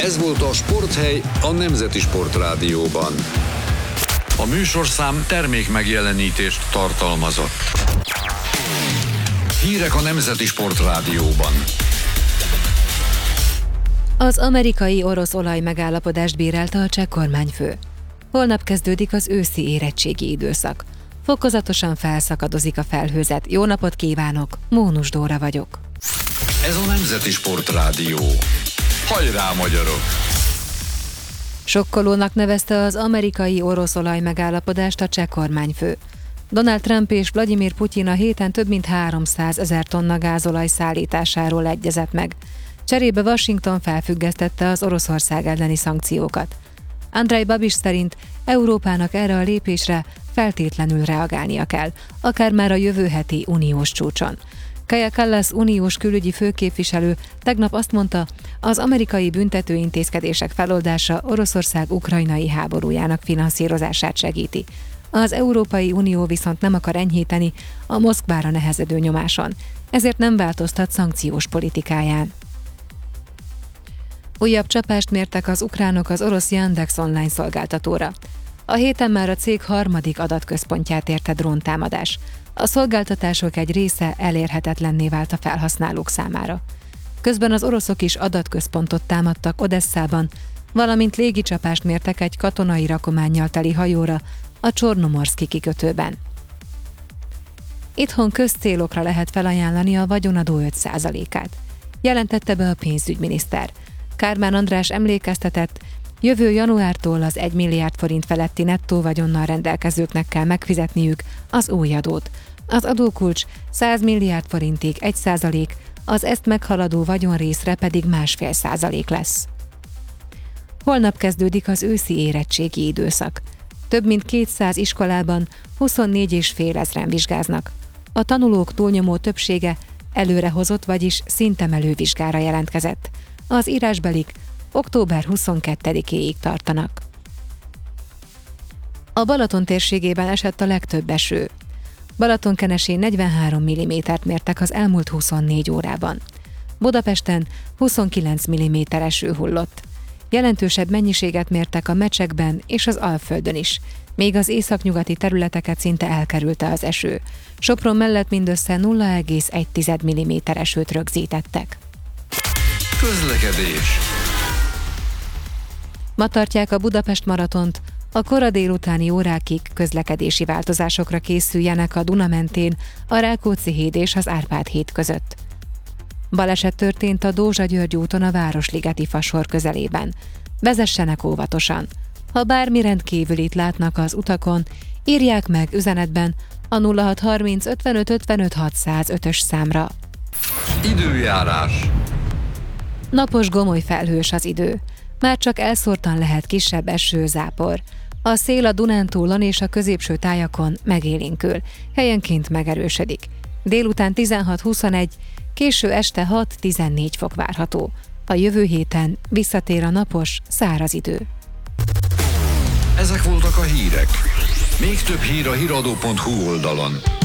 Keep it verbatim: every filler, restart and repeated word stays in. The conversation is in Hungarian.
Ez volt a Sporthely a Nemzeti Sportrádióban. A műsorszám termék megjelenítést tartalmazott. Hírek a Nemzeti Sportrádióban. Az amerikai-orosz olaj megállapodást bírálta a cseh kormányfő. Holnap kezdődik az őszi érettségi időszak. Fokozatosan felszakadozik a felhőzet. Jó napot kívánok! Mónus Dóra vagyok. Ez a Nemzeti Sportrádió. Hajrá, magyarok! Sokkolónak nevezte az amerikai-orosz olaj megállapodást a cseh kormányfő. Donald Trump és Vladimir Putyin a héten több mint háromszázezer tonna gázolaj szállításáról egyezett meg. Cserébe Washington felfüggesztette az Oroszország elleni szankciókat. Andrej Babis szerint Európának erre a lépésre feltétlenül reagálnia kell, akár már a jövő heti uniós csúcson. Kaja Kallas uniós külügyi főképviselő tegnap azt mondta, az amerikai büntetőintézkedések feloldása Oroszország ukrajnai háborújának finanszírozását segíti. Az Európai Unió viszont nem akar enyhíteni a Moszkvára nehezedő nyomáson, ezért nem változtat szankciós politikáján. Újabb csapást mértek az ukránok az orosz Yandex online szolgáltatóra. A héten már a cég harmadik adatközpontját érte dróntámadás. A szolgáltatások egy része elérhetetlenné vált a felhasználók számára. Közben az oroszok is adatközpontot támadtak Odesszában, valamint légicsapást mértek egy katonai rakománnyal teli hajóra a Csornomorszki kikötőben. Itthon közcélokra lehet felajánlani a vagyonadó öt százalékát. Jelentette be a pénzügyminiszter. Kármán András emlékeztetett, jövő januártól az egy milliárd forint feletti nettó vagyonnal rendelkezőknek kell megfizetniük az új adót. Az adókulcs száz milliárd forintig egy százalék, az ezt meghaladó vagyonrészre pedig másfél százalék lesz. Holnap kezdődik az őszi érettségi időszak. Több mint kétszáz iskolában huszonnégy és fél ezren vizsgáznak. A tanulók túlnyomó többsége előrehozott, vagyis szintemelő vizsgára jelentkezett. Az írásbelik október huszonkettedikéig tartanak. A Balaton térségében esett a legtöbb eső. Balatonkenesén negyvenhárom millimétert mértek az elmúlt huszonnégy órában. Budapesten huszonkilenc milliméter eső hullott. Jelentősebb mennyiséget mértek a Mecsekben és az Alföldön is, még az északnyugati területeket szinte elkerülte az eső. Sopron mellett mindössze nulla egész egy milliméter esőt rögzítettek. Közlekedés. Ma tartják a Budapest maratont, a kora délutáni órákig közlekedési változásokra készüljenek a Duna mentén, a Rákóczi híd és az Árpád híd között. Baleset történt a Dózsa-György úton a Városligeti fasor közelében. Vezessenek óvatosan. Ha bármi rendkívülit látnak az utakon, írják meg üzenetben a nulla hat harminc ötvenöt ötvenöt hatszázötös számra. Időjárás. Napos, gomoly felhős az idő. Már csak elszórtan lehet kisebb eső, zápor. A szél a Dunántúlon és a középső tájakon megélénkül, helyenként megerősödik. Délután tizenhat huszonegy, késő este hat tizennégy fok várható. A jövő héten visszatér a napos, száraz idő. Ezek voltak a hírek. Még több hír a híradó pont hu oldalon.